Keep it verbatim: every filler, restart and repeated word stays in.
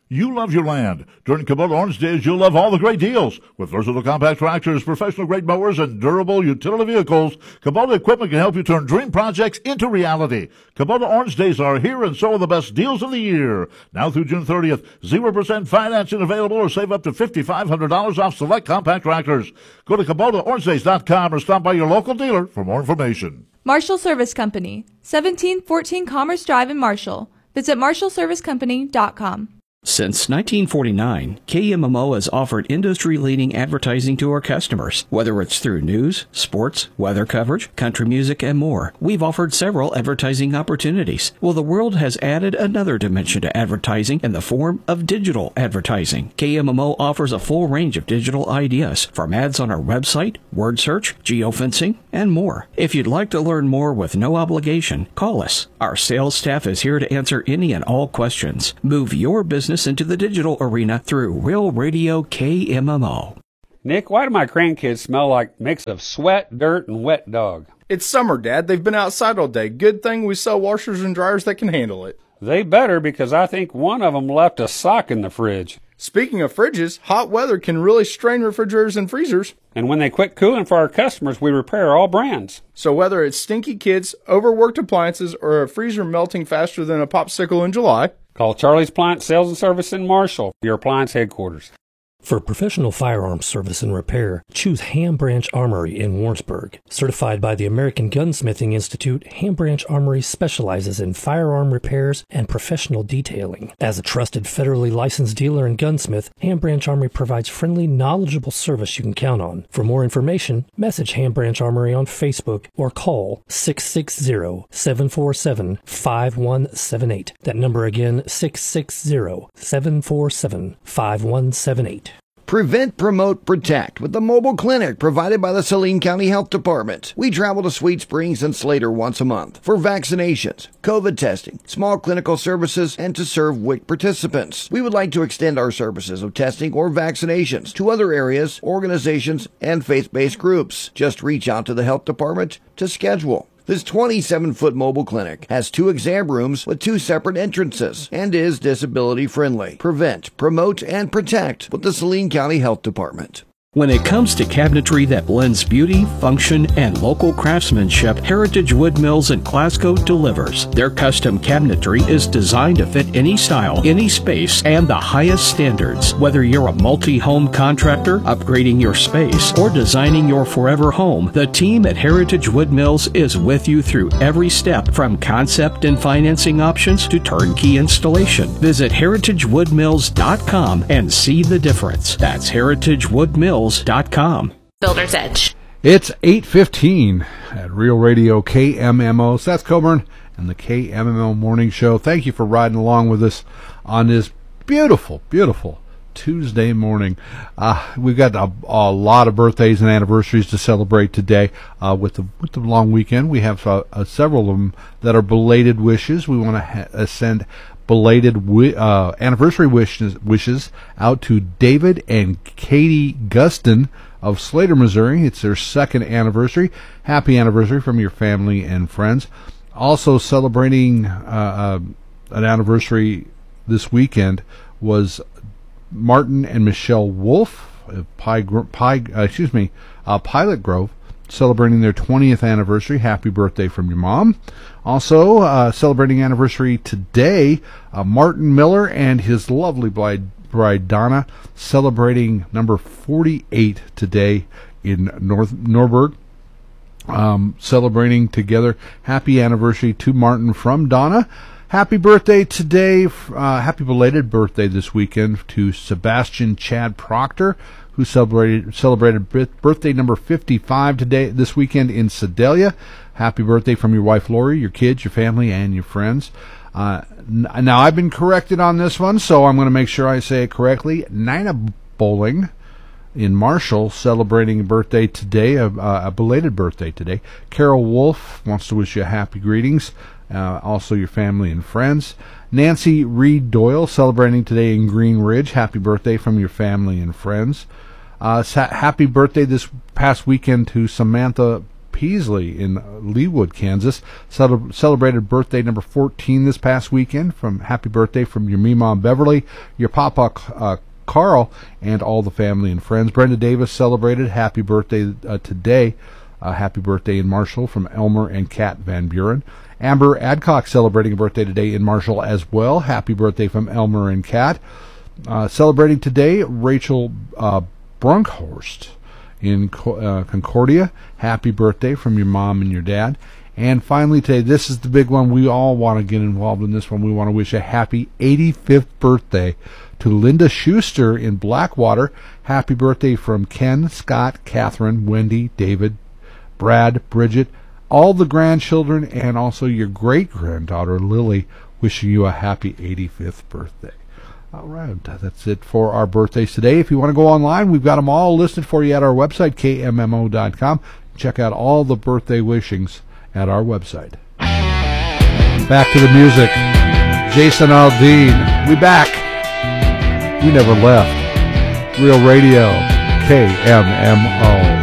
You love your land. During Kubota Orange Days, you'll love all the great deals. With versatile compact tractors, professional-grade mowers, and durable utility vehicles, Kubota equipment can help you turn dream projects into reality. Kubota Orange Days are here, and so are the best deals of the year. Now through June thirtieth, zero percent financing available, or save up to five thousand five hundred dollars off select compact tractors. Go to Kubota Orange Days dot com or stop by your local dealer for more information. Marshall Service Company, seventeen fourteen Commerce Drive in Marshall. Visit marshall service company dot com. Since nineteen forty-nine, K M M O has offered industry-leading advertising to our customers. Whether it's through news, sports, weather coverage, country music, and more, we've offered several advertising opportunities. Well, the world has added another dimension to advertising in the form of digital advertising. K M M O offers a full range of digital ideas, from ads on our website, word search, geofencing, and more. If you'd like to learn more with no obligation, call us. Our sales staff is here to answer any and all questions. Move your business into the digital arena through Real Radio K M M O. Nick, why do my grandkids smell like a mix of sweat, dirt, and wet dog? It's summer, Dad. They've been outside all day. Good thing we sell washers and dryers that can handle it. They better, because I think one of them left a sock in the fridge. Speaking of fridges, hot weather can really strain refrigerators and freezers. And when they quit cooling for our customers, we repair all brands. So whether it's stinky kids, overworked appliances, or a freezer melting faster than a popsicle in July, call Charlie's Appliance Sales and Service in Marshall, your appliance headquarters. For professional firearms service and repair, choose Ham Branch Armory in Warrensburg. Certified by the American Gunsmithing Institute, Ham Branch Armory specializes in firearm repairs and professional detailing. As a trusted federally licensed dealer and gunsmith, Ham Branch Armory provides friendly, knowledgeable service you can count on. For more information, message Ham Branch Armory on Facebook or call six six zero, seven four seven, five one seven eight. That number again, six six zero, seven four seven, five one seven eight. Prevent, Promote, Protect with the mobile clinic provided by the Saline County Health Department. We travel to Sweet Springs and Slater once a month for vaccinations, COVID testing, small clinical services, and to serve W I C participants. We would like to extend our services of testing or vaccinations to other areas, organizations, and faith-based groups. Just reach out to the health department to schedule. This twenty-seven foot mobile clinic has two exam rooms with two separate entrances and is disability friendly. Prevent, Promote, and Protect with the Saline County Health Department. When it comes to cabinetry that blends beauty, function, and local craftsmanship, Heritage Wood Mills in Glasgow delivers. Their custom cabinetry is designed to fit any style, any space, and the highest standards. Whether you're a multi-home contractor, upgrading your space, or designing your forever home, the team at Heritage Wood Mills is with you through every step, from concept and financing options to turnkey installation. Visit heritage wood mills dot com and see the difference. That's heritage wood mills dot com. Builder's Edge. It's eight fifteen at Real Radio K M M O. Seth Coburn and the K M M O Morning Show. Thank you for riding along with us on this beautiful, beautiful Tuesday morning. Uh, we've got a, a lot of birthdays and anniversaries to celebrate today. Uh, with the with the long weekend, we have uh, uh, several of them that are belated wishes. We want to ha- uh, send belated wi- uh, anniversary wishes wishes out to David and Katie Guston of Slater, Missouri. It's their second anniversary. Happy anniversary from your family and friends. Also celebrating uh, uh, an anniversary this weekend was Martin and Michelle Wolf of Pie, Pie, uh, excuse me, uh, Pilot Grove, celebrating their twentieth anniversary. Happy birthday from your mom. Also, uh, celebrating anniversary today, uh, Martin Miller and his lovely bride, bride Donna, celebrating number forty-eight today in North Norberg. Um, celebrating together. Happy anniversary to Martin from Donna. Happy birthday today, uh, happy belated birthday this weekend to Sebastian Chad Proctor, who celebrated celebrated birthday number fifty-five today this weekend in Sedalia. Happy birthday from your wife Lori, your kids, your family, and your friends. Uh, n- now, I've been corrected on this one, so I'm going to make sure I say it correctly. Nina Bowling in Marshall celebrating a birthday today, a, a belated birthday today. Carol Wolf wants to wish you happy greetings. Uh, also your family and friends. Nancy Reed Doyle celebrating today in Green Ridge. Happy birthday from your family and friends. Uh, sa- happy birthday this past weekend to Samantha Peasley in Leawood, Kansas. Cele- celebrated birthday number fourteen this past weekend. From happy birthday from your Mom Beverly, your Papa uh, Carl, and all the family and friends. Brenda Davis celebrated happy birthday uh, today. Uh, happy birthday in Marshall from Elmer and Kat Van Buren. Amber Adcock celebrating a birthday today in Marshall as well. Happy birthday from Elmer and Kat. Uh, celebrating today, Rachel uh, Brunkhorst in uh, Concordia. Happy birthday from your mom and your dad. And finally today, this is the big one. We all want to get involved in this one. We want to wish a happy eighty-fifth birthday to Linda Schuster in Blackwater. Happy birthday from Ken, Scott, Catherine, Wendy, David, Brad, Bridget, all the grandchildren, and also your great-granddaughter, Lily, wishing you a happy eighty-fifth birthday. All right, that's it for our birthdays today. If you want to go online, we've got them all listed for you at our website, K M M O dot com. Check out all the birthday wishings at our website. Back to the music. Jason Aldean, we back. We never left. Real Radio, K M M O.